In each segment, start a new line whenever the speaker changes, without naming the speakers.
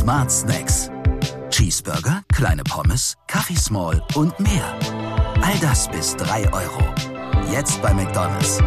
Smart Snacks. Cheeseburger, kleine Pommes, Kaffee Small und mehr. All das bis 3 €. Jetzt bei McDonald's.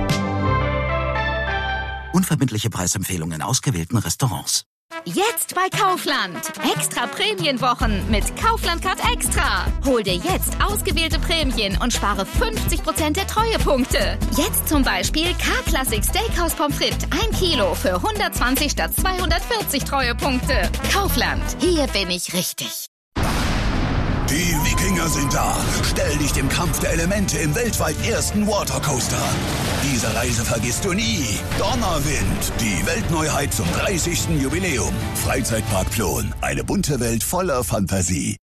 Unverbindliche Preisempfehlungen in ausgewählten Restaurants.
Jetzt bei Kaufland. Extra Prämienwochen mit Kaufland Card Extra. Hol dir jetzt ausgewählte Prämien und spare 50% der Treuepunkte. Jetzt zum Beispiel K-Classic Steakhouse Pommes frites 1 Kilo für 120 statt 240 Treuepunkte. Kaufland. Hier bin ich richtig.
Die Wikinger sind da. Stell dich dem Kampf der Elemente im weltweit ersten Watercoaster an. Diese Reise vergisst du nie. Donnerwind, die Weltneuheit zum 30. Jubiläum. Freizeitpark Plon, eine bunte Welt voller Fantasie.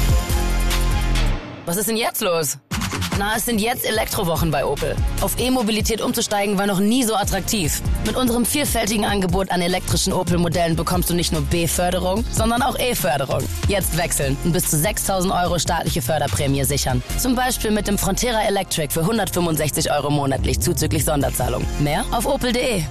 Was ist denn jetzt los? Na, es sind jetzt Elektrowochen bei Opel. Auf E-Mobilität umzusteigen war noch nie so attraktiv. Mit unserem vielfältigen Angebot an elektrischen Opel-Modellen bekommst du nicht nur B-Förderung, sondern auch E-Förderung. Jetzt wechseln und bis zu 6.000 € staatliche Förderprämie sichern. Zum Beispiel mit dem Frontera Electric für 165 € monatlich zuzüglich Sonderzahlung. Mehr auf opel.de.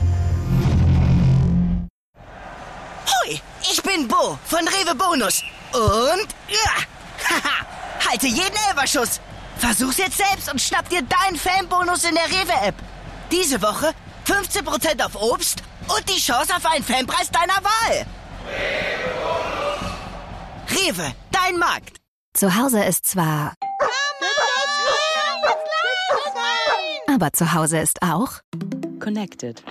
Hoi, ich bin Bo von Rewe Bonus. Und ja, haha, halte jeden Elferschuss. Versuch's jetzt selbst und schnapp dir deinen Fanbonus in der Rewe-App. Diese Woche 15% auf Obst und die Chance auf einen Fanpreis deiner Wahl. Rewe, dein Markt.
Zu Hause ist zwar... Aber zu Hause ist auch...
Connected.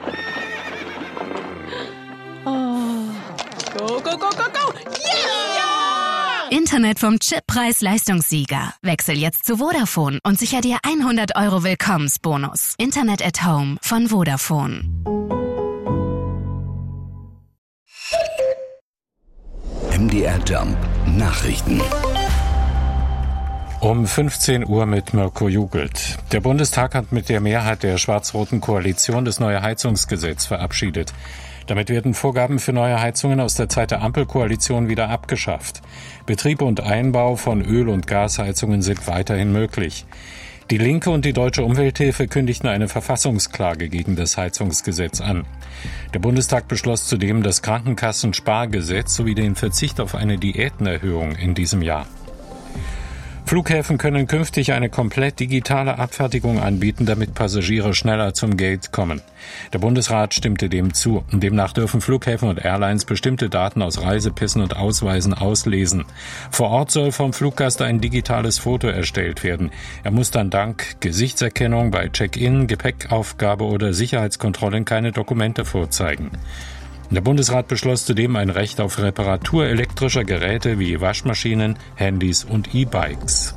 Oh. Go, go, go, go, go! Yeah!
Internet vom Chippreis-Leistungssieger. Wechsel jetzt zu Vodafone und sicher dir 100 € Willkommensbonus. Internet at Home von Vodafone.
MDR Jump Nachrichten.
Um 15 Uhr mit Mirko Jugelt. Der Bundestag hat mit der Mehrheit der schwarz-roten Koalition das neue Heizungsgesetz verabschiedet. Damit werden Vorgaben für neue Heizungen aus der Zeit der Ampelkoalition wieder abgeschafft. Betrieb und Einbau von Öl- und Gasheizungen sind weiterhin möglich. Die Linke und die Deutsche Umwelthilfe kündigten eine Verfassungsklage gegen das Heizungsgesetz an. Der Bundestag beschloss zudem das Krankenkassenspargesetz sowie den Verzicht auf eine Diätenerhöhung in diesem Jahr. Flughäfen können künftig eine komplett digitale Abfertigung anbieten, damit Passagiere schneller zum Gate kommen. Der Bundesrat stimmte dem zu. Demnach dürfen Flughäfen und Airlines bestimmte Daten aus Reisepässen und Ausweisen auslesen. Vor Ort soll vom Fluggast ein digitales Foto erstellt werden. Er muss dann dank Gesichtserkennung bei Check-in, Gepäckaufgabe oder Sicherheitskontrollen keine Dokumente vorzeigen. Der Bundesrat beschloss zudem ein Recht auf Reparatur elektrischer Geräte wie Waschmaschinen, Handys und E-Bikes.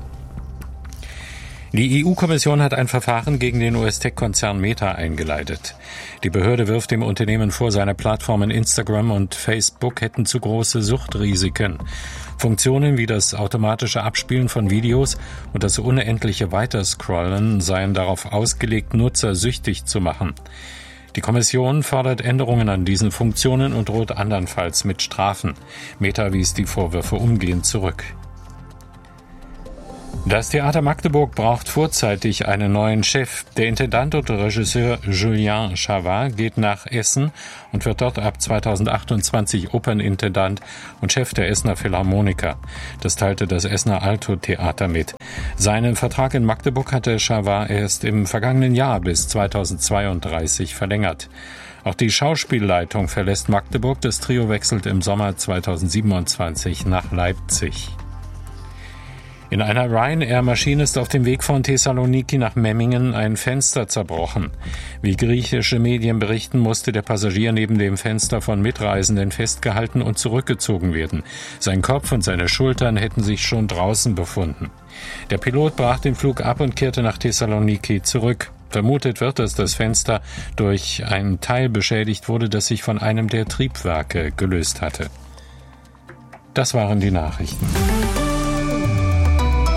Die EU-Kommission hat ein Verfahren gegen den US-Tech-Konzern Meta eingeleitet. Die Behörde wirft dem Unternehmen vor, seine Plattformen Instagram und Facebook hätten zu große Suchtrisiken. Funktionen wie das automatische Abspielen von Videos und das unendliche Weiterscrollen seien darauf ausgelegt, Nutzer süchtig zu machen. Die Kommission fordert Änderungen an diesen Funktionen und droht andernfalls mit Strafen. Meta wies die Vorwürfe umgehend zurück. Das Theater Magdeburg braucht vorzeitig einen neuen Chef. Der Intendant und Regisseur Julien Chavard geht nach Essen und wird dort ab 2028 Opernintendant und Chef der Essener Philharmoniker. Das teilte das Essener Alto-Theater mit. Seinen Vertrag in Magdeburg hatte Chavard erst im vergangenen Jahr bis 2032 verlängert. Auch die Schauspielleitung verlässt Magdeburg. Das Trio wechselt im Sommer 2027 nach Leipzig. In einer Ryanair-Maschine ist auf dem Weg von Thessaloniki nach Memmingen ein Fenster zerbrochen. Wie griechische Medien berichten, musste der Passagier neben dem Fenster von Mitreisenden festgehalten und zurückgezogen werden. Sein Kopf und seine Schultern hätten sich schon draußen befunden. Der Pilot brach den Flug ab und kehrte nach Thessaloniki zurück. Vermutet wird, dass das Fenster durch ein Teil beschädigt wurde, das sich von einem der Triebwerke gelöst hatte. Das waren die Nachrichten.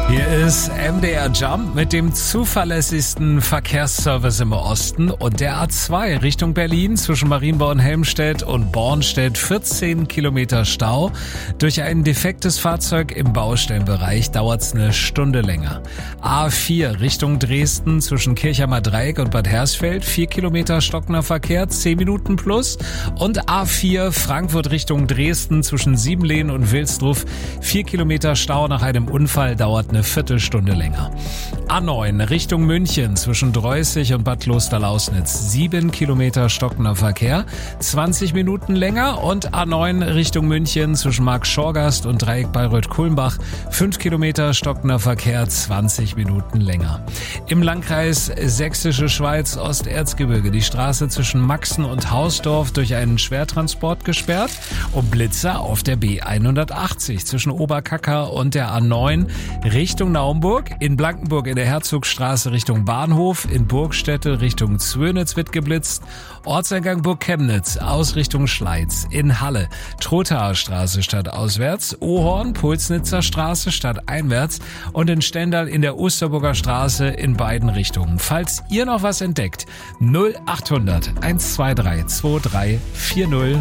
Hier ist MDR Jump mit dem zuverlässigsten Verkehrsservice im Osten und der A2 Richtung Berlin zwischen Marienborn-Helmstedt und Bornstedt 14 Kilometer Stau. Durch ein defektes Fahrzeug im Baustellenbereich dauert es eine Stunde länger. A4 Richtung Dresden zwischen Kirchheimer Dreieck und Bad Hersfeld 4 Kilometer stockender Verkehr, 10 Minuten plus. Und A4 Frankfurt Richtung Dresden zwischen Siebenlehn und Wilsdruff 4 Kilometer Stau nach einem Unfall, dauert eine Viertelstunde länger. A9 Richtung München zwischen Dreußig und Bad Klosterlausnitz 7 Kilometer stockender Verkehr, 20 Minuten länger. Und A9 Richtung München zwischen Marktschorgast und Dreieck Bayreuth-Kulmbach 5 Kilometer stockender Verkehr, 20 Minuten länger. Im Landkreis Sächsische Schweiz Osterzgebirge die Straße zwischen Maxen und Hausdorf durch einen Schwertransport gesperrt und Blitzer auf der B180 zwischen Oberkacker und der A9 Richtung Naumburg. In Blankenburg in der Herzogstraße Richtung Bahnhof, in Burgstädte Richtung Zwönitz wird geblitzt, Ortseingang Burg Chemnitz aus Richtung Schleiz, in Halle Trothaer Straße stadtauswärts, Ohorn Pulsnitzer Straße stadteinwärts und in Stendal in der Osterburger Straße in beiden Richtungen. Falls ihr noch was entdeckt, 0800 123 2340.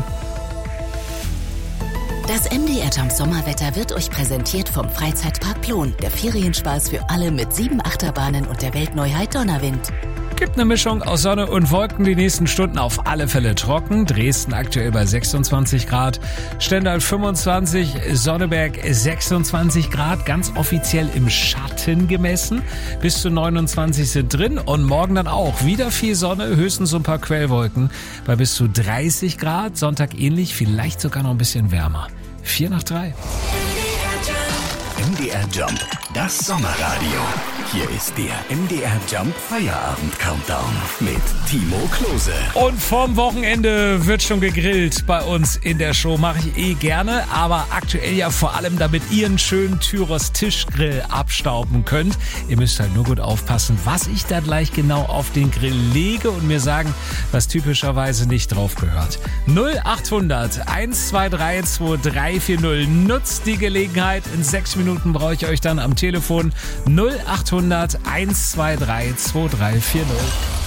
Das MDR Jump Sommerwetter wird euch präsentiert vom Freizeitpark Plon. Der Ferienspaß für alle mit 7 Achterbahnen und der Weltneuheit Donnerwind.
Gibt eine Mischung aus Sonne und Wolken, die nächsten Stunden auf alle Fälle trocken. Dresden aktuell bei 26 Grad, Stendal 25, Sonneberg 26 Grad, ganz offiziell im Schatten gemessen. Bis zu 29 sind drin und morgen dann auch wieder viel Sonne, höchstens so ein paar Quellwolken bei bis zu 30 Grad. Sonntag ähnlich, vielleicht sogar noch ein bisschen wärmer. 4:03.
MDR Jump, das Sommerradio. Hier ist der MDR Jump Feierabend Countdown mit Timo Klose.
Und vorm Wochenende wird schon gegrillt bei uns in der Show. Mache ich gerne, aber aktuell ja vor allem, damit ihr einen schönen Tyros Tischgrill abstauben könnt. Ihr müsst halt nur gut aufpassen, was ich da gleich genau auf den Grill lege und mir sagen, was typischerweise nicht drauf gehört. 0800 123 2340. Nutzt die Gelegenheit. In 6 Minuten brauche ich euch dann am Telefon 0800 123 2340.